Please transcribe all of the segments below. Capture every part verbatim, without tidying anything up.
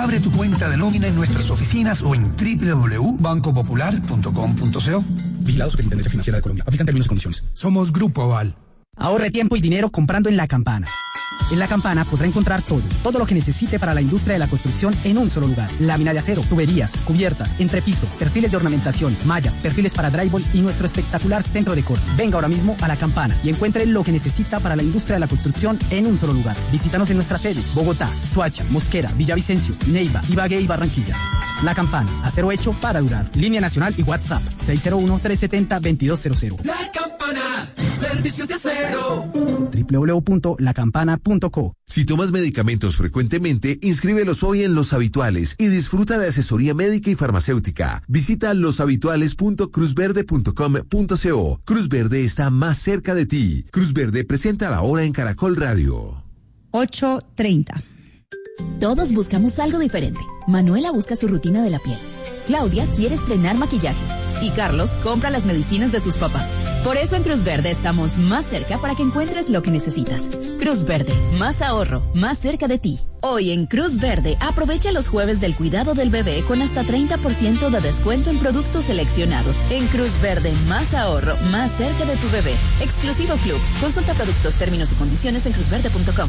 Abre tu cuenta de nómina en nuestras oficinas o en doble u doble u doble u punto banco popular punto com punto co. Vigilado Superintendencia Financiera de Colombia. Aplican términos y condiciones. Somos Grupo Aval. Ahorre tiempo y dinero comprando en La Campana. En La Campana podrá encontrar todo, todo lo que necesite para la industria de la construcción en un solo lugar. Lámina de acero, tuberías, cubiertas, entrepiso, perfiles de ornamentación, mallas, perfiles para drywall y nuestro espectacular centro de corte. Venga ahora mismo a La Campana y encuentre lo que necesita para la industria de la construcción en un solo lugar. Visítanos en nuestras sedes: Bogotá, Soacha, Mosquera, Villavicencio, Neiva, Ibagué y Barranquilla. La Campana, acero hecho para durar. Línea nacional y WhatsApp seis cero uno, tres siete cero, dos dos cero cero. La Campana, servicios de acero. doble u doble u doble u punto la campana punto co. Si tomas medicamentos frecuentemente, inscríbelos hoy en Los Habituales y disfruta de asesoría médica y farmacéutica. Visita los habituales punto cruz verde punto com punto co. Cruz Verde está más cerca de ti. Cruz Verde presenta la hora en Caracol Radio. ocho treinta. Todos buscamos algo diferente. Manuela busca su rutina de la piel. Claudia quiere estrenar maquillaje. Y Carlos compra las medicinas de sus papás. Por eso en Cruz Verde estamos más cerca para que encuentres lo que necesitas. Cruz Verde, más ahorro, más cerca de ti. Hoy en Cruz Verde, aprovecha los jueves del cuidado del bebé con hasta treinta por ciento de descuento en productos seleccionados. En Cruz Verde, más ahorro, más cerca de tu bebé. Exclusivo Club. Consulta productos, términos y condiciones en cruz verde punto com.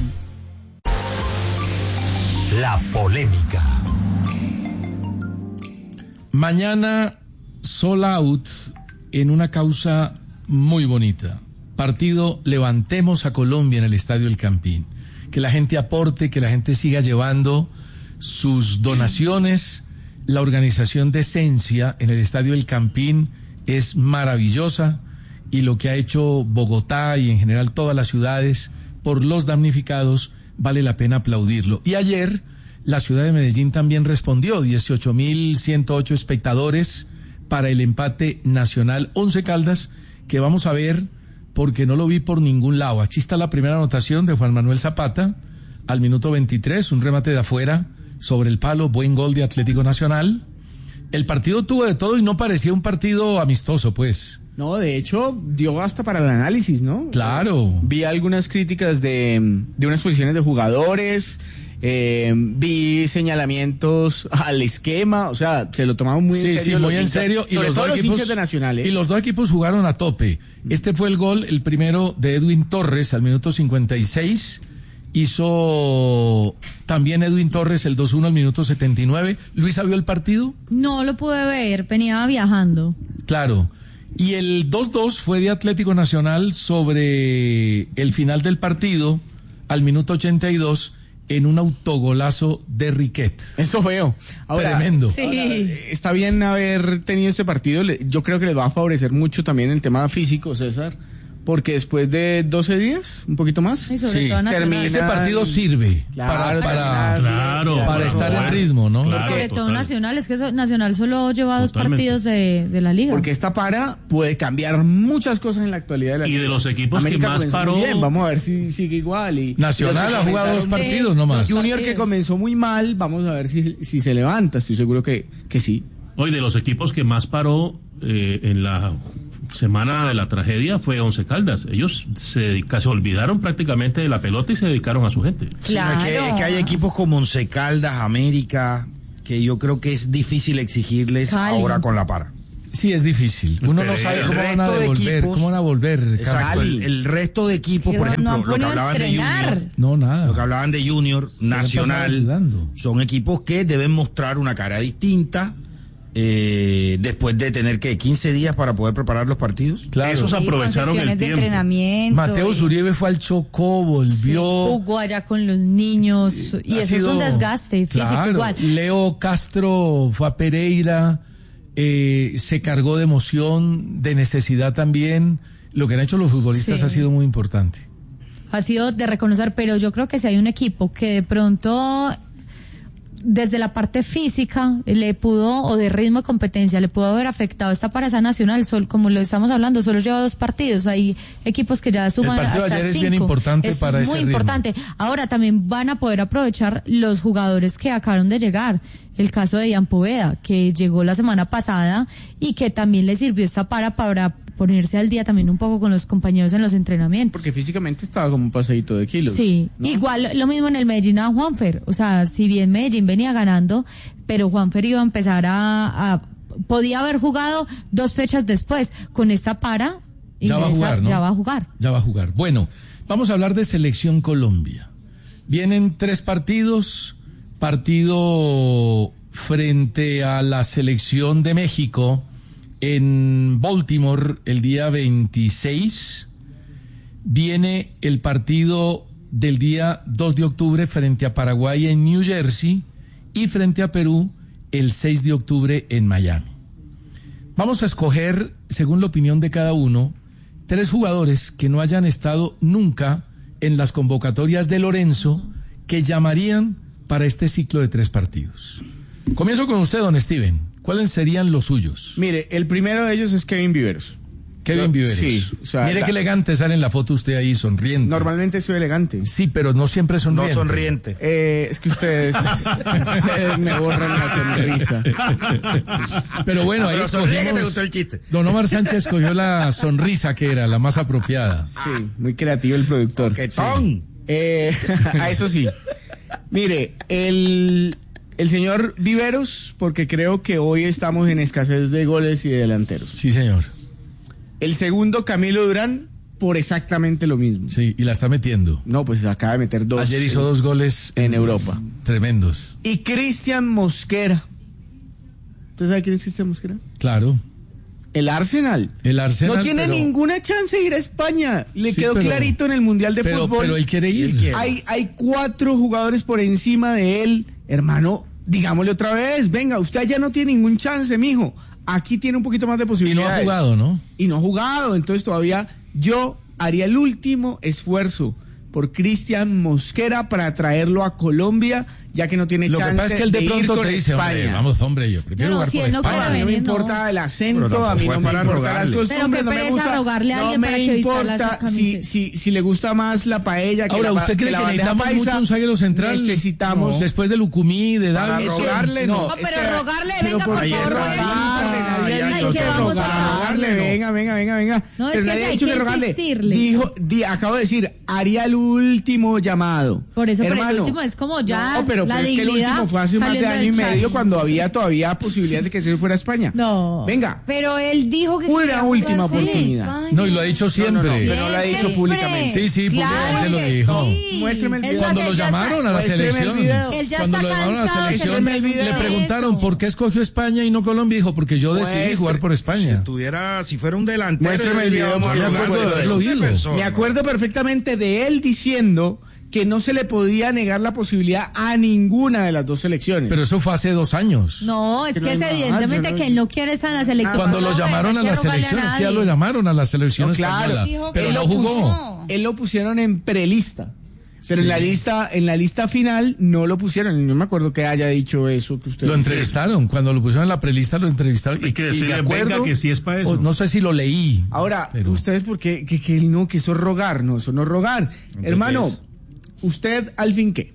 La polémica. Mañana sold out en una causa muy bonita. Partido Levantemos a Colombia en el Estadio El Campín. Que la gente aporte, que la gente siga llevando sus donaciones. La organización de Esencia en el Estadio El Campín es maravillosa y lo que ha hecho Bogotá y en general todas las ciudades por los damnificados vale la pena aplaudirlo. Y ayer la ciudad de Medellín también respondió, dieciocho mil ciento ocho espectadores para el empate Nacional Once Caldas, que vamos a ver porque no lo vi por ningún lado. Aquí está la primera anotación de Juan Manuel Zapata al minuto veintitrés, un remate de afuera sobre el palo, buen gol de Atlético Nacional. El partido tuvo de todo y no parecía un partido amistoso, pues. No, de hecho, dio hasta para el análisis, ¿no? Claro. Vi algunas críticas de, de unas posiciones de jugadores, eh, vi señalamientos al esquema, o sea, se lo tomaban muy sí, en serio. Sí, muy en hinchas, serio. Y los, dos los equipos, hinchas de Nacional, ¿eh? Y los dos equipos jugaron a tope. Este fue el gol, el primero de Edwin Torres al minuto cincuenta y seis. Hizo también Edwin Torres el dos uno al minuto setenta y nueve. ¿Luisa vio el partido? No lo pude ver, venía viajando. Claro. Y el dos dos fue de Atlético Nacional sobre el final del partido, al minuto ochenta y dos, en un autogolazo de Riquet. Eso veo. Ahora, tremendo. Sí. Ahora, está bien haber tenido este partido. Yo creo que les va a favorecer mucho también el tema físico, César, porque después de doce días, un poquito más, Y sobre sí, todo termina. Ese partido sirve Claro, para, para, claro, para claro, estar claro. en ritmo, ¿no? Claro. Sobre todo total. Nacional, es que eso, Nacional solo lleva dos Totalmente. partidos de, de la liga. Porque esta para puede cambiar muchas cosas en la actualidad de la Y liga. de los equipos que América más comenzó paró- muy bien, vamos a ver si sigue igual. Y Nacional los ha que jugado dos comenzaron- partidos Sí. nomás. Junior, partidos. que comenzó muy mal, vamos a ver si, si se levanta. Estoy seguro que, que sí. Hoy de los equipos que más paró eh, en la semana de la tragedia fue Once Caldas. Ellos se, dedica, se olvidaron prácticamente de la pelota y se dedicaron a su gente. Claro. Es que, es que hay equipos como Once Caldas, América, que yo creo que es difícil exigirles Cali. ahora con la para. Sí, es difícil. Uno no sabe El cómo van a resto de devolver, equipos- cómo van a volver. Exacto, el, el resto de equipos, Que por no ejemplo, han lo que podido hablaban de entrenar. Junior, No, nada. lo que hablaban de Junior, han pasado Nacional, olvidando. son equipos que deben mostrar una cara distinta eh, después de tener que quince días para poder preparar los partidos. Claro. Esos Sí, aprovecharon con el sesiones de tiempo. entrenamiento. Mateo y- Zuribe fue al Chocó, volvió. Jugó allá con los niños y Ha eso es sido- un desgaste físico Claro. igual. Leo Castro fue a Pereira, eh, se cargó de emoción, de necesidad también. Lo que han hecho los futbolistas Sí. ha sido muy importante. Ha sido de reconocer, pero yo creo que si hay un equipo que de pronto desde la parte física le pudo, o de ritmo de competencia, le pudo haber afectado esta parada nacional, sol, como lo estamos hablando, solo lleva dos partidos, hay equipos que ya suman El partido de hasta ayer es cinco. bien importante Eso para es ese muy ritmo. importante. Ahora también van a poder aprovechar los jugadores que acabaron de llegar. El caso de Ian Poveda, que llegó la semana pasada y que también le sirvió esta para para ponerse al día también un poco con los compañeros en los entrenamientos. Porque físicamente estaba como un paseíto de kilos. Sí, ¿no? igual lo mismo en el Medellín a Juanfer, o sea, si bien Medellín venía ganando, pero Juanfer iba a empezar a, a podía haber jugado dos fechas después, con esta para y ya va a jugar, ¿no? ya va a jugar. Ya va a jugar. Bueno, vamos a hablar de Selección Colombia. Vienen tres partidos, partido frente a la Selección de México en Baltimore el día veintiséis, viene el partido del día dos de octubre frente a Paraguay en New Jersey y frente a Perú el seis de octubre en Miami. Vamos a escoger, según la opinión de cada uno, tres jugadores que no hayan estado nunca en las convocatorias de Lorenzo que llamarían para este ciclo de tres partidos. Comienzo con usted, don Steven. ¿Cuáles serían los suyos? Mire, el primero de ellos es Kevin Viveros. Kevin Viveros. Sí. O sea, mire la... qué elegante sale en la foto usted ahí, sonriente. Normalmente soy elegante. Sí, pero no siempre sonriente. No sonriente. Eh, es que ustedes, ustedes me borran la sonrisa. Pero bueno, ah, ahí pero escogimos... que te gustó el chiste. Don Omar Sánchez escogió la sonrisa que era la más apropiada. Sí, muy creativo el productor. ¡Qué ton! Eh, a eso sí. Mire, el... El señor Viveros, porque creo que hoy estamos en escasez de goles y de delanteros. Sí, señor. El segundo, Camilo Durán, por exactamente lo mismo. Sí, y la está metiendo. No, pues acaba de meter dos. Ayer hizo en, dos goles en Europa. Tremendos. Y Cristian Mosquera. ¿Usted sabe quién es Cristian Mosquera? Claro. El Arsenal. El Arsenal. No tiene pero... ninguna chance de ir a España. Le sí, quedó pero... clarito en el Mundial de pero, Fútbol. Pero él quiere ir. Él quiere. Hay, hay cuatro jugadores por encima de él. Hermano, digámosle otra vez. Venga, usted ya no tiene ningún chance, mijo. Aquí tiene un poquito más de posibilidades. Y no ha jugado, ¿no? Y no ha jugado. Entonces todavía yo haría el último esfuerzo por Cristian Mosquera para traerlo a Colombia, ya que no tiene Lo chance que pasa es que él de, de pronto ir con te dice, España. hombre, vamos, hombre, yo prefiero no, jugar si por él no España. quiere A mí no me venir, importa no. el acento, a mí no me importan las costumbres, no me gusta, rogarle a no alguien me para que importa si, si, si le gusta más la paella que Ahora, la, ¿usted cree que, que la necesitamos paisa, mucho un zaguero central? Necesitamos. No. Después de Lucumí, de David. Para rogarle, no. No, pero este, rogarle, pero venga, por por favor, rogarle, nadie ha Ay, dicho que que vamos a rogarle, rogarle, venga, venga, venga, venga. No, pero es que nadie ha hay dicho que que rogarle. insistirle. Dijo, di, acabo de decir, haría el último llamado. Por eso, Hermano, pero el último es como ya no, pero, la pero es que el dignidad último fue hace más de saliendo año y del medio chat. cuando había todavía posibilidad de que se fuera a España. No. Venga. Pero él dijo que... Una última oportunidad. No, y lo ha dicho siempre. No, no, no, pero no lo ha dicho Siempre. públicamente. Sí, sí, Claro públicamente lo que dijo. sí. Muéstreme el Es video. más, Cuando él lo ya llamaron está- a la Muéstreme el selección, video. Él ya cuando está lo llamaron a la cansado de selección, Muéstreme el video. le preguntaron Eso. por qué escogió España y no Colombia. Dijo, porque yo decidí Muestre- jugar por España. Si tuviera, si fuera un delantero, Muéstrame el yo video, diría, vamos a yo me rogarle, acuerdo de pero haberlo es un oído. defensor, Me ¿no? acuerdo perfectamente de él diciendo que no se le podía negar la posibilidad a ninguna de las dos selecciones. Pero eso fue hace dos años. No, es Que que, no hay es más, evidentemente yo no- que él no quiere estar en la selección. Cuando lo No, llamaron no a hay la que rogarle selección, es que ya nadie. lo llamaron a la selección No, claro. española. Dijo que Pero él no lo jugó. puso. Él lo pusieron en prelista. Pero Sí. en la lista, en la lista final no lo pusieron. No me acuerdo que haya dicho eso que usted Lo dice. entrevistaron, cuando lo pusieron en la prelista lo entrevistaron. Hay que y decirle, me acuerdo, venga, que sí es pa' eso. o no sé si lo leí. Ahora, pero- ustedes porque que, que no, que eso es rogar, no, eso no es rogar. Hermano, es? usted al fin qué,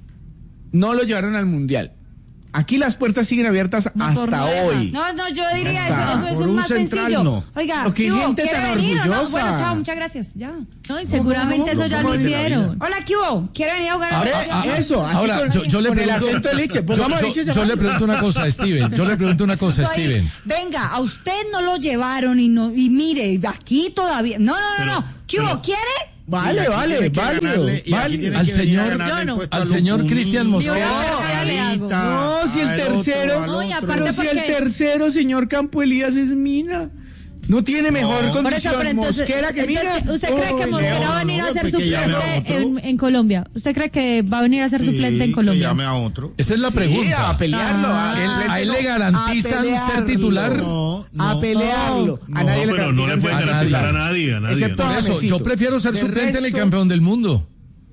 no lo llevaron al mundial. Aquí las puertas siguen abiertas hasta Noruega. hoy. No, no, yo diría Hasta eso, eso es por un un más central, sencillo. no. Oiga, Pero qué ¿qué hubo? gente ¿Quiere tan venir o no? orgullosa. Bueno, chao, muchas gracias, ya. No, y seguramente ¿Cómo, eso ya cómo lo es de la hicieron. Hola, ¿qué hubo? ¿Quiere venir a jugar a Ahora, la ah, eso, así ahora, con- yo, yo le con el pregunto, acento de Liche. yo, Pongamos a yo- Liche, yo se le va. pregunto una cosa a Steven, yo le pregunto una cosa a Estoy- Steven. Venga, a usted no lo llevaron y no y mire, aquí todavía. No, no, no, Pero- no. ¿Qué hubo? pero- ¿Quiere? Vale, Y aquí vale, tiene que válido, ganarle- y aquí válido. tiene Al que venir a señor- ganarle yo no. el puesto Al a señor Lucumí, Cristian Mosquera. a Alita, No, si el al tercero, otro, al No, y otro. aparte pero si el porque- tercero, señor Campo Elías, es Mina. No tiene mejor Por eso, condición pero entonces, Mosquera que Mina. entonces, ¿usted cree que Oh, Mosquera no, va a venir no, a ser pues que llame a suplente otro. en, en Colombia? ¿Usted cree que va a venir a ser suplente en Sí, Colombia? que llame a otro. Esa es la Sí, pregunta. a pelearlo. Ah. a, Él- suplente a él no, le garantizan a ser pelearlo. titular. No, no. A pelearlo. No, a nadie le pero no le garantizan puede ser garantizar titular. a nadie, a nadie. Excepto Por a eso, James-cito. yo prefiero ser De suplente en el resto- campeón del mundo.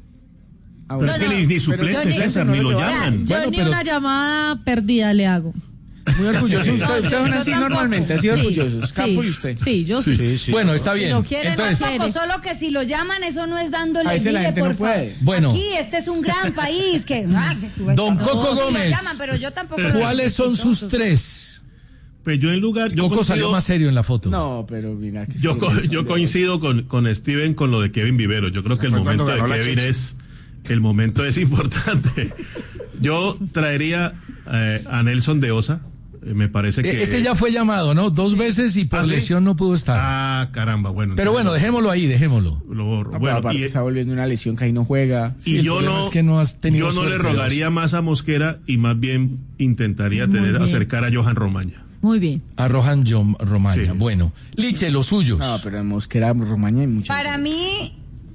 Ah, Pero bueno. es que No, ni, ni pero suplente, yo ni- César, eso ni no lo lo llaman. Yo Bueno, ni pero- una llamada perdida le hago. Muy orgullosos. Ustedes ustedes son así Yo tampoco. normalmente, así Sí, orgullosos. sí, Campo y usted. Sí, yo sí. Sí, sí. Bueno, está Si bien. no quiere, no Entonces, quiere. Tampoco, solo que si lo llaman, eso no es dándole A veces la dile, gente no por favor. puede. Bueno. Aquí, este es un gran país que... ah, que- Don no, Coco sí lo Gómez, llaman, pero yo tampoco lo ¿cuáles son necesito. sus tres? Pues yo en lugar... Yo Coco coincido, salió más serio en la foto. No, pero mira que Yo, sí, co- no, yo no, coincido con, con Steven con lo de Kevin Vivero. Yo creo que el fue momento cuando de ganó la Kevin Cheche. es... El momento es importante. Yo traería eh, a Nelson de Osa. Eh, me parece que... E- Ese ya fue llamado, ¿no? Dos veces y por ¿Ah, sí? lesión no pudo estar. Ah, caramba, bueno. Pero bueno, entonces dejémoslo ahí, dejémoslo. lo, lo borro. No, pero Bueno, aparte y, está volviendo una lesión que ahí no juega. y Sí, el yo problema no, es que no has tenido yo no le suerte, rogaría más a Mosquera y más bien intentaría Muy tener bien. acercar a Johan Romaña. Muy bien. Arrojan John Romaña. Sí. Bueno, Liche, los suyos. No, pero en Mosquera, Romaña hay mucha. Para mí,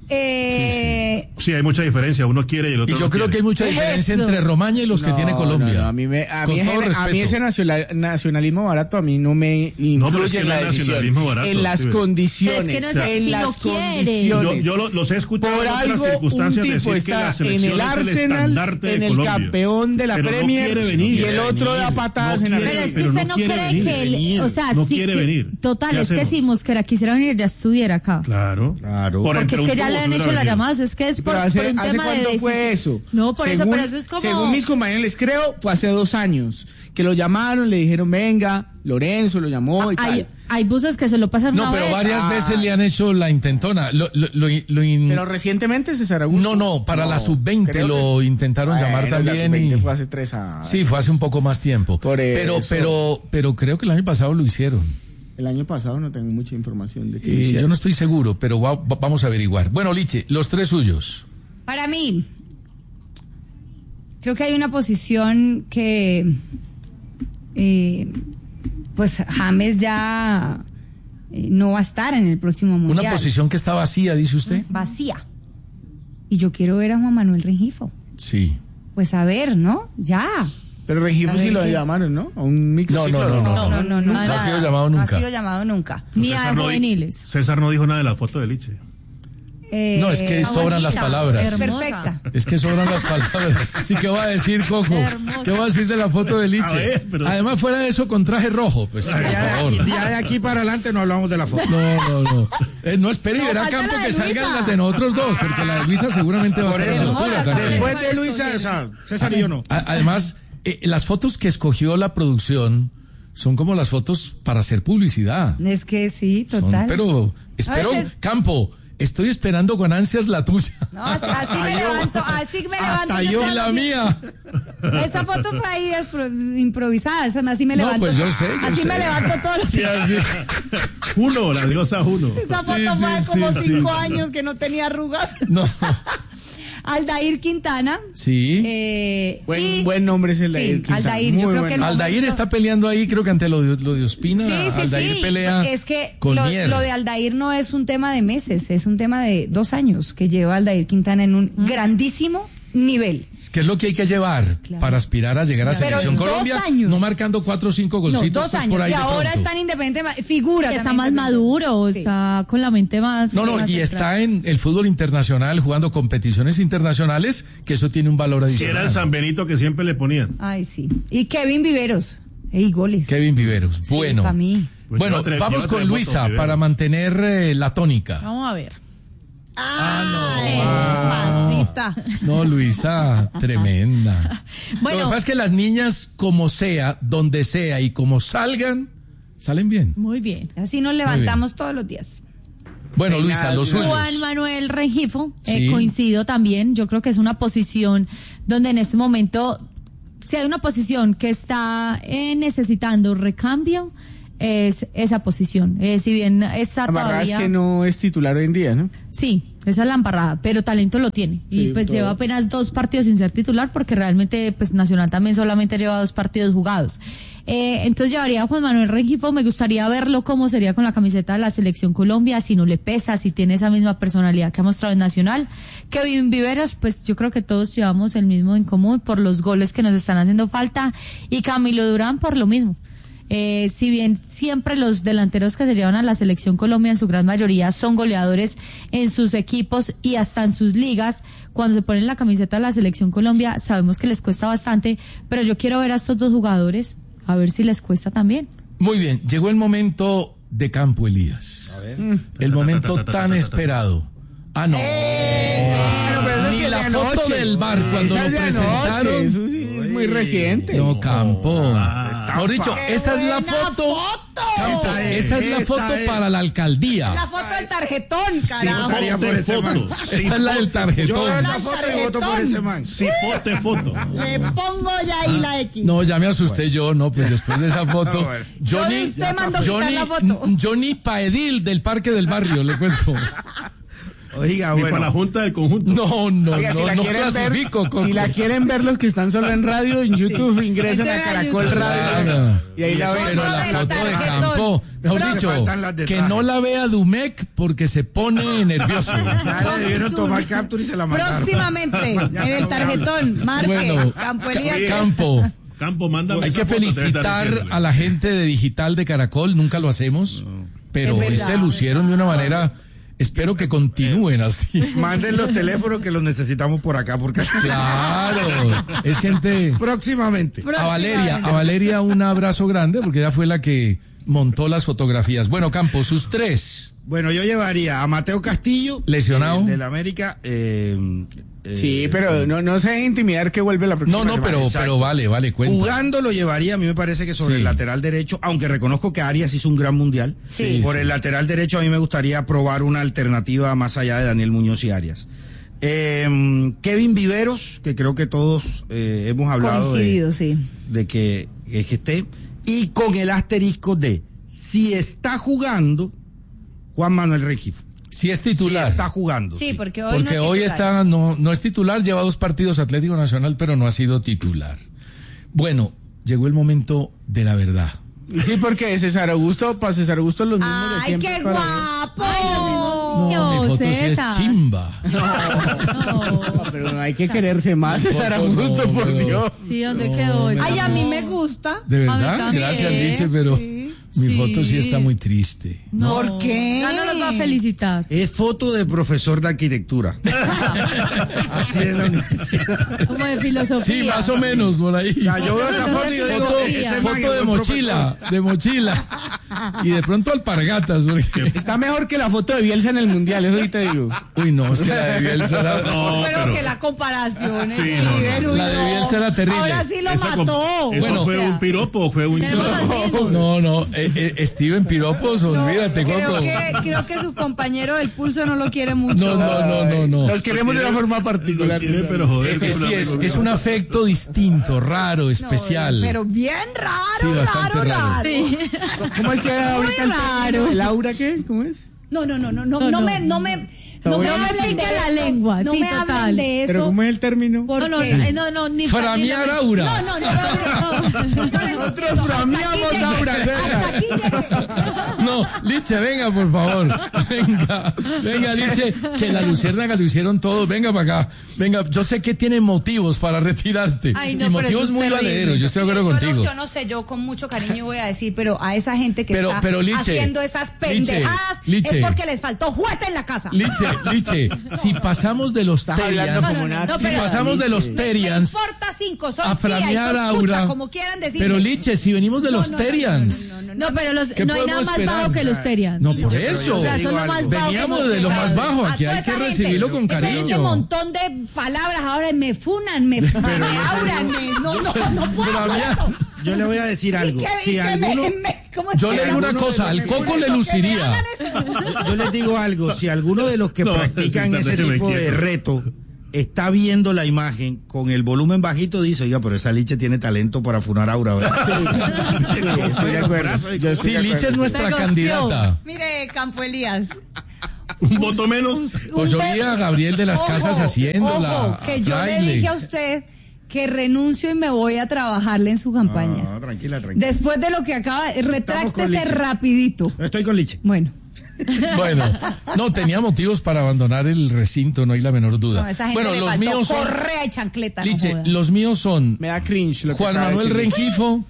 eh, Sí, hay mucha diferencia. Uno quiere y el otro Y yo no creo que hay quiere. mucha diferencia Eso. entre Romaña y los que No, tiene Colombia. no, no, a mí, me, a, Con mí todo ese, a mí respeto. ese nacional- nacionalismo barato a mí no me influye No, pero es que en no la es decisión. nacionalismo barato, en las sí, ve. condiciones. Es que no es- en si las no quiere. condiciones. Yo, yo lo- los he escuchado Por en otras algo, un circunstancias tipo decir que está la en selección el es el Arsenal, estandarte de en el Colombia. campeón de la Pero no Premier, quiere venir. y el otro da venir. patadas No en la quiere, Pero es que pero usted no no quiere cree venir, que él, venir. o sea, no sí quiere que- venir. Total, ¿Qué es que hacemos? si Mosquera quisiera venir ya estuviera acá. Claro. Claro. Por Porque entre es un que ya tubo le se han hubiera hecho las venido. llamadas, es que es por, Pero hace, por un ¿hace tema de cuánto fue decisión. eso? No, por eso, Según- pero eso es como... Según mis compañeros les creo, fue hace dos años que lo llamaron, le dijeron venga, Lorenzo lo llamó y hay, tal. hay buses que se lo pasan No, una pero vez. varias Ah. veces le han hecho la intentona. Lo, lo, lo, lo in- Pero recientemente César Augusto. No, no, para No, la sub veinte creo lo que- intentaron Bueno, llamar la también. sub veinte y- fue hace tres años. Sí, fue hace un poco más tiempo. Por pero, eso. pero, pero creo que el año pasado lo hicieron. El año pasado no tengo mucha información de que Eh, lo hicieron. yo no estoy seguro, pero va- va- vamos a averiguar. Bueno, Liche, los tres suyos. para mí, creo que hay una posición que, eh, pues James ya eh, no va a estar en el próximo mundial. Una posición que está vacía, dice usted. Vacía. Y yo quiero ver a Juan Manuel Rengifo. Sí. Pues a ver, ¿no? Ya. Pero Rengifo A sí ver lo qué- llamaron, ¿no? A un microciclo. No, no, no, No, no, no, no. No ha nada. sido llamado No nunca. ha sido llamado nunca. Ni César a no di- juveniles. César no dijo nada de la foto de Liche. Eh, No, es que sobran las bonita, palabras. Hermosa. Perfecta. Es que sobran las palabras. Sí, ¿qué va a decir Coco? Hermosa. ¿Qué va a decir de la foto de Liche? A ver, pero- Además, fuera de eso, con traje rojo. Pues, por Ya favor. de, ya de aquí para adelante no hablamos de la foto. No, no, no. Eh, no espere y No, verá falta Campo la de que salgan Luisa. las de nosotros dos, porque la de Luisa seguramente va a Por estar a la eso, altura también. después de Luisa, o sea, César y yo no. A- Además, eh, las fotos que escogió la producción son como las fotos para hacer publicidad. Es que sí, Son- total. pero, espero, A veces- Campo, estoy esperando con ansias la tuya. No, así, así me levanto, así me levanto. Hasta yo todos y la los días. mía. Esa foto fue ahí espro- improvisada, esa- así me No, levanto. pues yo sé, yo así sé. me levanto todos los Sí, días. así. Uno, la diosa Uno. Esa foto Sí, fue de sí, como sí, cinco sí. años que no tenía arrugas. No. Aldair Quintana. Sí. Eh, Buen, y- buen nombre es el Sí, de Quintana. Aldair, yo Muy creo buen que no. nombre. Aldair está peleando ahí, creo que ante lo de, lo de Ospina. Sí, sí, Aldair sí. pelea Es que con lo, Mier. lo de Aldair no es un tema de meses, es un tema de dos años que lleva Aldair Quintana en un grandísimo nivel. ¿Qué es lo que hay que llevar Claro. para aspirar a llegar a Pero Selección dos Colombia? años. No marcando cuatro o cinco No, golcitos dos pues, años. por ahí Y de ahora pronto. está en independiente, figura. Que está también más independiente. maduro, Sí. está con la mente más... No, no, más y centrada. está en el fútbol internacional jugando competiciones internacionales, que eso tiene un valor Si adicional. era el San Benito que siempre le ponían. Ay, sí. Y Kevin Viveros. Ey, goles. Kevin Viveros. Sí, bueno. pa' mí. Pues Bueno, lleva tres- vamos lleva con tres Luisa votos, Viveros. para mantener eh, la tónica. Vamos a ver. Ah, Masita. No, Luisa, tremenda. Bueno. Lo que pasa es que las niñas, como sea, donde sea y como salgan, salen bien. Muy bien. Así nos levantamos todos los días. Bueno, Luisa, los suyos. Juan Manuel Rengifo, eh, Sí. coincido también. Yo creo que es una posición donde en este momento, si hay una posición que está eh, necesitando recambio, es esa posición. Eh, si bien está La verdad todavía... es que no es titular hoy en día, ¿no? Sí, esa es la embarrada, pero talento lo tiene. Y Sí, pues todo. lleva apenas dos partidos sin ser titular, porque realmente pues Nacional también solamente lleva dos partidos jugados. Eh, entonces llevaría a Juan Manuel Rengifo, me gustaría verlo cómo sería con la camiseta de la Selección Colombia, si no le pesa, si tiene esa misma personalidad que ha mostrado en Nacional. Kevin Viveros, pues yo creo que todos llevamos el mismo en común por los goles que nos están haciendo falta, y Camilo Durán por lo mismo. Eh, si bien siempre los delanteros que se llevan a la Selección Colombia en su gran mayoría son goleadores en sus equipos y hasta en sus ligas, cuando se ponen la camiseta de la Selección Colombia sabemos que les cuesta bastante, pero yo quiero ver a estos dos jugadores a ver si les cuesta también. Muy bien, llegó el momento de Campo Elías. A ver. El momento tan esperado. Ah, no. Bueno, pero esa sí Ni es la de foto anoche. del bar cuando Esa lo es de anoche, presentaron. eso sí es muy reciente. No, Campo. Ah, Mejor dicho, ¡Qué esa es la buena foto. foto! Campo, Esa es, esa es la esa foto es. para la alcaldía. La foto del tarjetón, Sí, carajo. votaría por ese man. Esa es la del Yo tarjetón. veo esa foto y voto por ese man. Sí, foto, foto. Le pongo ya ahí la X. No, ya me asusté yo, no, pues después de esa foto. Ah, bueno. Johnny, Usted mandó quitar Johnny, la foto. Johnny Paedil del Parque del Barrio, le cuento. Oiga, Ni para la bueno. junta del conjunto. No, no, Oiga, no, si la no quieren ver, clasifico. Coco. si la quieren ver los que están solo en radio, en YouTube ingresen a Caracol Radio Claro. y ahí la ven. Pero la del foto de tarjetón. Campo, mejor Le dicho, faltan las de que traje. no la vea Dumec porque se pone nervioso. Ya le debieron tomar captura y se la mandaron. Próximamente, en el tarjetón, marque, Bueno, Campo Ca- Elías. Campo, Campo, manda. hay que felicitar a la gente de Digital de Caracol, nunca lo hacemos, pero Es hoy verdad. se lucieron de una manera, espero que continúen así. Manden los teléfonos que los necesitamos por acá, porque Claro, es gente... próximamente. A Valeria, a Valeria un abrazo grande porque ella fue la que montó las fotografías. Bueno, Campos, sus tres. Bueno, yo llevaría a Mateo Castillo, Lesionado. eh, del América. Eh, eh, Sí, pero no, no se deje intimidar que vuelve la próxima No, no, semana. pero, exacto. pero vale, vale, cuenta. Jugando lo llevaría, a mí me parece que sobre Sí. el lateral derecho, aunque reconozco que Arias hizo un gran mundial. Sí. Por Sí. el lateral derecho a mí me gustaría probar una alternativa más allá de Daniel Muñoz y Arias. Eh, Kevin Viveros, que creo que todos eh, hemos hablado de, Coincidido, sí. de que, que esté, y con el asterisco de si está jugando Juan Manuel Rengifo. Si es Si titular. está jugando. Sí, sí. porque hoy Porque no es hoy titular. está, no, no es titular, lleva dos partidos Atlético Nacional, pero no ha sido titular. Bueno, llegó el momento de la verdad. Sí, porque César Augusto, para César Augusto los mismos de ¡Ay, siempre. qué para- guapo! No, mi foto sí es César. chimba. No, pero no hay que quererse más, César Foto no, Augusto, por no. Dios. Sí, ¿dónde quedó? me Ay, a No. mí me gusta. De A mí verdad, también, gracias Liche, pero sí, mi sí. foto sí está muy triste. No. ¿Por qué? Ya no los va a felicitar. Es foto de profesor de arquitectura. Así es la universidad. Como de filosofía. Sí, más o menos por ahí. O sea, yo veo esa foto y yo digo, Foto, ese man es foto de buen mochila, de mochila. Y de pronto alpargatas. porque- Está mejor que la foto de Bielsa en el Mundial, eso sí te digo. Uy, no, es que la de Bielsa era... No, pero, pero- que la comparación Sí, no, no, no. La de Bielsa era terrible. Ahora sí lo Esa com- mató. ¿Eso Bueno, fue O sea, un piropo o fue un Tenemos los mismos. No, no, eh, eh, Steven Piropos, olvídate, creo Coco. que, creo que su compañero del pulso no lo quiere mucho. No, no, no, no, no. Los queremos de una forma particular. Lo quiere, pero joder. Eh, sí, es, es un afecto distinto, raro, especial. Pero bien raro, Sí, bastante raro, raro. raro. Sí. ¿Cómo es que era Muy ahorita el raro. término? ¿El aura qué? ¿Cómo es? No, no, no, no, no, No, no no. me, no me, no voy me a hablen decir. de la eso. lengua, no sí, me total. hablen de eso. ¿Pero cómo es el término? ¿Por No, no, qué? no, no, ni Framear ni- aura. No, no, no, no, no, no. Nosotros frameamos aura, Hasta aquí llegué. No, Liche, venga, por favor. Venga, venga, Liche, que la luciérnaga lo hicieron todos. Venga para acá. Venga, yo sé que tiene motivos para retirarte. Ay, no, y pero motivos eso es muy terrible. valederos. Yo estoy de acuerdo Yo no- contigo. Yo no sé, yo con mucho cariño voy a decir, pero a esa gente que Pero- está pero, Liche, haciendo esas pendejadas Liche, es porque les faltó juguete en la casa. Liche, Liche, si pasamos de los Estás hablando Terians, como una no, si pero- pasamos de los Me Terians importa cinco, son a tía y framear son pucha, aura. como quieran decir. Pero Liche, si venimos de los No, no, no, Terians. no, no, no, No, pero los, ¿Qué no hay nada podemos más esperar? bajo que los Terians. No, por Liche, pero eso. yo O sea, digo son lo más algo. bajo. Veníamos que de lo más bajo, A aquí toda hay que esa gente, recibirlo con ese- cariño. Ese montón de palabras ahora me funan, me, me auran, me, no, no, no puedo con Framear. eso. Yo le voy a decir Y algo. que- y Si que alguno, me- me- ¿cómo Yo se le digo llama? una cosa, al Coco le Que me luciría. hagan eso. yo les digo algo, si alguno de los que No, practican sí, ese déjeme tipo de quieto. reto está viendo la imagen con el volumen bajito, dice, oiga, pero esa Liche tiene talento para funar aura, ¿verdad? Sí, estoy de acuerdo. Yo estoy Sí, de Liche es acuerdo. nuestra Me goció. candidata. Mire, Campo Elías. Un voto menos. Pues yo vi a Gabriel de las Ojo, Casas haciéndola. ojo, que yo le fraile. dije a usted que renuncio y me voy a trabajarle en su campaña. No, tranquila, tranquila. Después de lo que acaba, con retráctese Liche. rapidito. No estoy con Liche. Bueno, Bueno, no, tenía motivos para abandonar el recinto, no hay la menor duda. no, esa gente Bueno, le los faltó míos son... correa y chancleta. no Liche, joda. los míos son Me da cringe lo que Juan acaba de Manuel decir. Rengifo,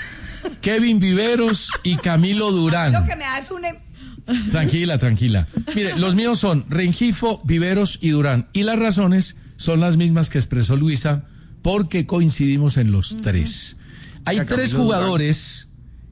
Kevin Viveros y Camilo Lo Durán. que me da es un... em- Tranquila, tranquila. Mire, los míos son Rengifo, Viveros y Durán. Y las razones son las mismas que expresó Luisa, porque coincidimos en los tres. Hay Ya, tres Camilo jugadores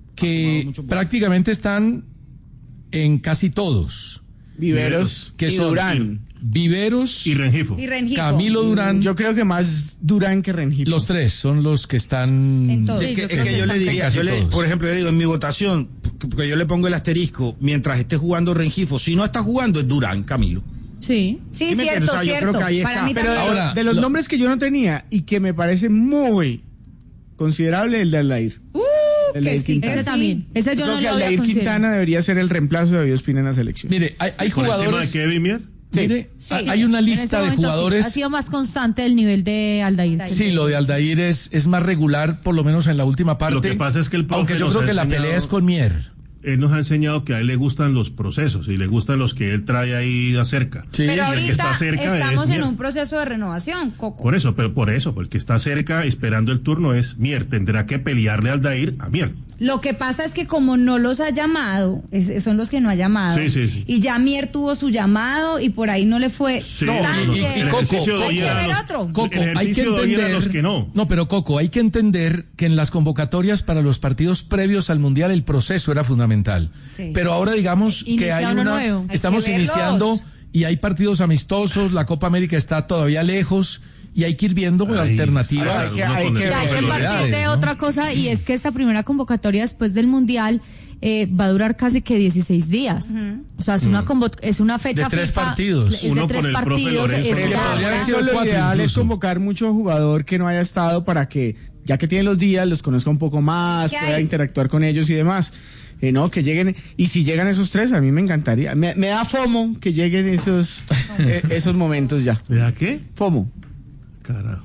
que mucho por- prácticamente están en casi todos. Viveros Que y son Durán. Viveros y Rengifo. Y Rengifo. Camilo Durán. Yo creo que más Durán que Rengifo. Los tres son los que están. En todo. Sí, Sí, que- yo es creo que que yo le están diría, casi yo le- todos. por ejemplo, yo digo en mi votación, porque yo le pongo el asterisco, mientras esté jugando Rengifo, si no está jugando es Durán, Camilo. Sí. Sí, ¿Sí me entiendes? cierto, O sea, yo cierto. creo que ahí Para está. mí Pero de, también. Ahora, de los lo- nombres que yo no tenía y que me parece muy considerable, el de Aldair. Uh, El que de sí, Quintana. ese Ese también. Ese yo Creo no que lo había Aldair considerado. Quintana debería ser el reemplazo de David Ospina en la selección. Mire, hay, hay Por encima de jugadores. Kevin Mier. Mire, Sí. hay una En ese lista de momento sí, jugadores. ha sido más constante el nivel de Aldair. Sí, lo de Aldair es, es más regular, por lo menos en la última parte. Lo que pasa es que el profe Aunque yo nos creo ha que la enseñado- pelea es con Mier. Él nos ha enseñado que a él le gustan los procesos y le gustan los que él trae ahí acerca. Sí. Pero el que ahorita está cerca estamos es en Mier. un proceso de renovación, Coco. Por eso, pero por eso, el que está cerca esperando el turno es Mier. Tendrá que pelearle al Aldair a Mier. Lo que pasa es que como no los ha llamado, es- son los que no ha llamado. Sí, sí, sí. Y ya Mier tuvo su llamado y por ahí no le fue Sí, tan no, no, bien. el ejercicio de Hay hoy que era ver los- otro. Coco, El hay que ejercicio de hoy era entender. los que no. No, pero Coco, hay que entender que en las convocatorias para los partidos previos al Mundial el proceso era fundamental. Sí. Pero ahora digamos Inicia que hay uno una. nuevo. Hay Estamos que verlos. iniciando y hay partidos amistosos, la Copa América está todavía lejos y hay que ir viendo Ay, alternativas. claro, uno hay con que- el hay Hay que profe lo partir sabe. de ¿no? otra cosa y es que esta primera convocatoria después del Mundial eh, va a durar casi que dieciséis días. O sea, es una convo- es una fecha De tres FIFA, partidos. es de Uno tres con el profe partidos, Lorenzo, es ¿no? Que larga. podría haber Eso sido lo cuatro ideal es incluso. convocar mucho jugador que no haya estado para que, ya que tienen los días, los conozca un poco más, ¿Qué pueda hay? interactuar con ellos y demás. Eh, no, que lleguen, y si llegan esos tres, a mí me encantaría. Me, me da FOMO que lleguen esos, eh, esos momentos ya. ¿Verdad qué? FOMO. Carajo.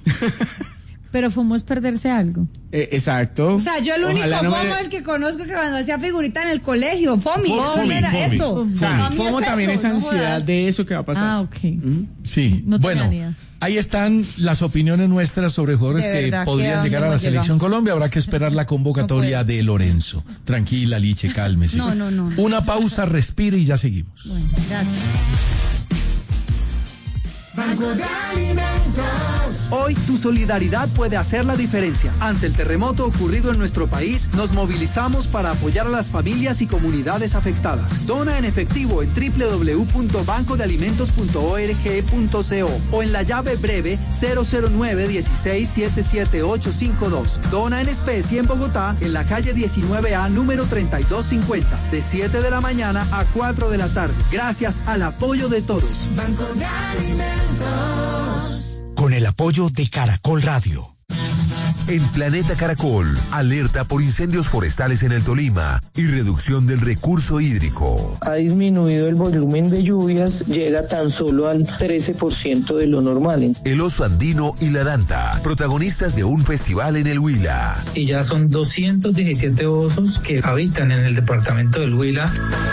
Pero fuimos perderse algo. Eh, exacto. O sea, yo el único Ojalá no me- FOMO el que conozco que cuando hacía figurita en el colegio, FOMI, Fo- FOMI Fomi, era Fomi. eso. O sea, Para mí FOMO es también eso, es no ansiedad jodas. de eso que va a pasar. Ah, ok. Sí, No tenía bueno, ni idea. ahí están las opiniones nuestras sobre jugadores De que verdad, que podrían a dónde llegar a la hemos selección llegado. Colombia. Habrá que esperar la convocatoria No puedo. de Lorenzo. Tranquila, Liche, cálmese. No, no, no, no. Una pausa, respire y ya seguimos. Bueno, gracias. Banco de Alimentos. Hoy tu solidaridad puede hacer la diferencia. Ante el terremoto ocurrido en nuestro país, nos movilizamos para apoyar a las familias y comunidades afectadas. Dona en efectivo en doble u doble u doble u punto banco de alimentos punto org punto co o en la llave breve cero cero nueve dieciséis siete siete ocho cinco dos. Dona en especie en Bogotá, en la calle diecinueve A, número treinta y dos cincuenta, de siete de la mañana a cuatro de la tarde. Gracias al apoyo de todos. Banco de Alimentos. Con el apoyo de Caracol Radio. En Planeta Caracol, alerta por incendios forestales en el Tolima y reducción del recurso hídrico. Ha disminuido el volumen de lluvias, llega tan solo al trece por ciento de lo normal. El oso andino y la danta, protagonistas de un festival en el Huila. Y ya son doscientos diecisiete osos que habitan en el departamento del Huila.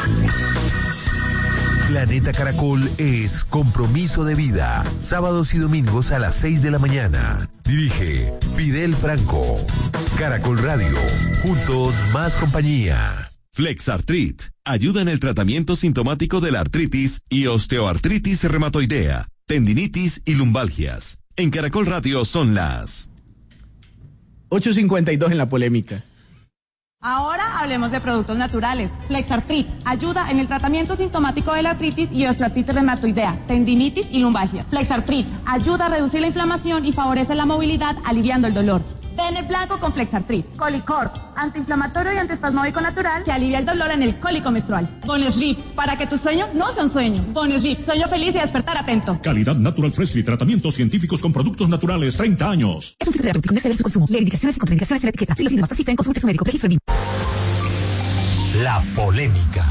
Planeta Caracol es compromiso de vida. Sábados y domingos a las seis de la mañana. Dirige Fidel Franco. Caracol Radio. Juntos más compañía. Flexartrit. Ayuda en el tratamiento sintomático de la artritis y osteoartritis reumatoidea, tendinitis y lumbalgias. En Caracol Radio son las ocho cincuenta y dos en la polémica. Ahora hablemos de productos naturales. Flexartrit ayuda en el tratamiento sintomático de la artritis y osteoartritis reumatoidea, tendinitis y lumbalgia. Flexartrit ayuda a reducir la inflamación y favorece la movilidad, aliviando el dolor. Pene blanco con Flexartrit. Colicort, antiinflamatorio y antiespasmódico natural que alivia el dolor en el cólico menstrual. Bonesleep, para que tu sueño no sea un sueño. Bonesleep, sueño feliz y despertar atento. Calidad Natural Freshly, tratamientos científicos con productos naturales, treinta años. Es un filtro terapéutico, no exceder su consumo. Leer indicaciones y contraindicaciones en la etiqueta. Si los síntomas persisten, consulte a su médico. Registro en La polémica.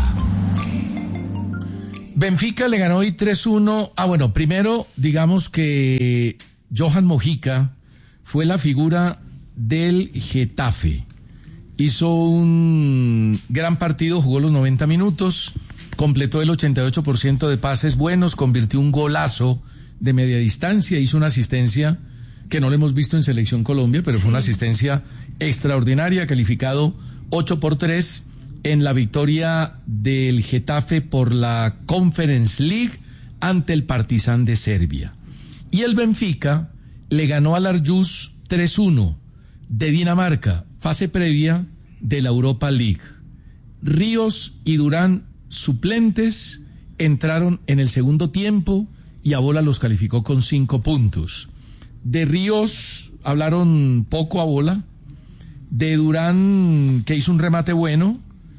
Benfica le ganó hoy tres uno. Ah, bueno, primero digamos que Johan Mojica fue la figura del Getafe. Hizo un gran partido, jugó los noventa minutos, completó el ochenta y ocho por ciento de pases buenos, convirtió un golazo de media distancia, hizo una asistencia que no lo hemos visto en Selección Colombia, pero fue una asistencia extraordinaria, calificado ocho por tres en la victoria del Getafe por la Conference League ante el Partizan de Serbia. Y el Benfica le ganó al Aarhus tres uno de Dinamarca, fase previa de la Europa League. Ríos y Durán, suplentes, entraron en el segundo tiempo y Abola los calificó con cinco puntos. De Ríos hablaron poco Abola, de Durán, que hizo un remate bueno,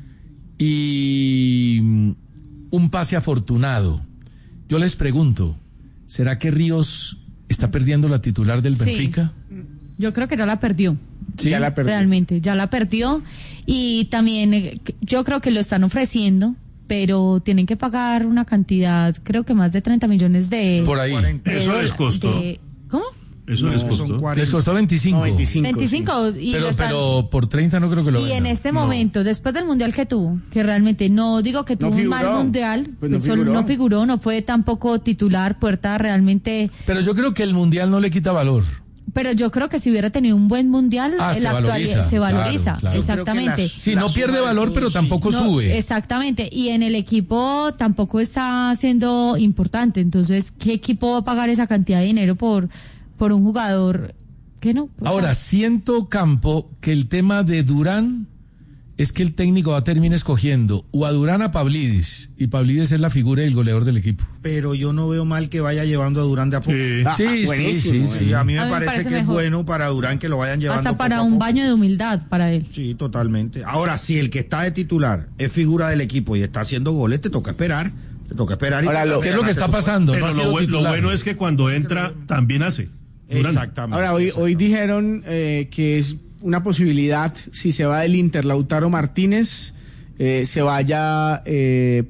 y un pase afortunado. Yo les pregunto, ¿será que Ríos está perdiendo la titular del Benfica? Sí. Yo creo que ya la perdió. Sí, ya la perdió. Realmente, ya la perdió. Y también eh, yo creo que lo están ofreciendo, pero tienen que pagar una cantidad, creo que más de treinta millones de... Por ahí. De, Eso les costó. De, ¿Cómo? Eso no, les costó. Les costó veinticinco. No, veinticinco. veinticinco. Sí. Y pero, están, pero por treinta no creo que lo Y vendan. en este momento, no. después del mundial que tuvo, que realmente no digo que tuvo no un mal mundial, pues no, solo figuró. no figuró, no fue tampoco titular, Puerta realmente... Pero yo creo que el mundial no le quita valor. Pero yo creo que si hubiera tenido un buen mundial, Ah, en se la actualidad valoriza, se valoriza, claro, claro. exactamente. Las, sí, no pierde valor, todo, pero sí. tampoco No, sube. Exactamente, y en el equipo tampoco está siendo importante, entonces, ¿qué equipo va a pagar esa cantidad de dinero por, por un jugador que no? Pues, Ahora, siento, Campo, que el tema de Durán es que el técnico va a terminar escogiendo o a Durán a Pavlidis, y Pavlidis es la figura del goleador del equipo. Pero yo no veo mal que vaya llevando a Durán de a poco. Sí. Ah, Sí, sí, buenísimo, sí, sí. sí. A mí me A mí me parece, parece que mejor. es bueno para Durán que lo vayan llevando hasta para poco a un poco. baño de humildad para él. Sí, totalmente. Ahora, si el que está de titular es figura del equipo y está haciendo goles, te toca esperar. Te toca esperar. Y Ahora, te lo- toca ¿Qué es lo que ganarte está tu- pasando? Pero No ha lo, sido bu- lo titular. bueno es que cuando entra, también hace. Durán. Exactamente. Ahora, hoy, hoy dijeron eh, que es una posibilidad, si se va del Inter Lautaro Martínez, eh, se vaya eh,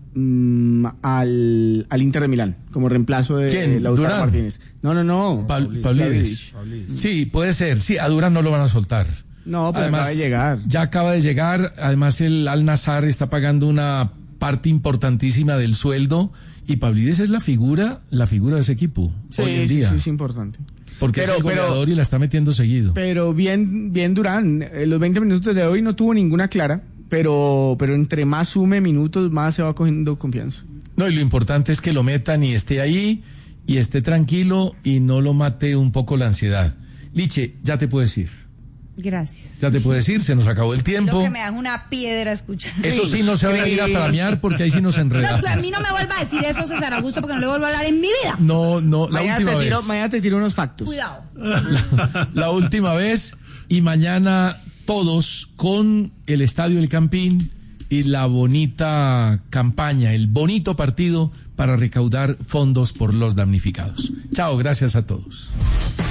mm, al, al Inter de Milán, como reemplazo de ¿Quién? eh, Lautaro ¿Durán? Martínez. No, no, no. Pa- Pavlidis. Pavlidis. Sí, puede ser. Sí, a Durán no lo van a soltar. No, pero acaba de llegar. Ya acaba de llegar. Además, el Al-Nassr está pagando una parte importantísima del sueldo, y Pavlidis es la figura, la figura de ese equipo Sí, hoy en sí, día. sí, es importante. Porque Pero- es el pero- goleador y la está metiendo seguido. Pero bien, bien Durán, eh, los veinte minutos de hoy no tuvo ninguna clara, pero, pero entre más sume minutos, más se va cogiendo confianza. No, y lo importante es que lo metan y esté ahí, y esté tranquilo, y no lo mate un poco la ansiedad. Liche, ya te puedes ir. Gracias. Ya te puedes ir, se nos acabó el tiempo. Lo que me dan una piedra escuchando. Eso sí, no se va a ir a flamear, porque ahí sí nos No, enredamos. a mí no me vuelva a decir eso, César Augusto, porque no le vuelvo a hablar en mi vida. No, no, la Mañana última te, tiro, vez. mañana te tiro unos factos. Cuidado. La, la última vez, y mañana todos con el Estadio El Campín y la bonita campaña, el bonito partido para recaudar fondos por los damnificados. Chao, gracias a todos.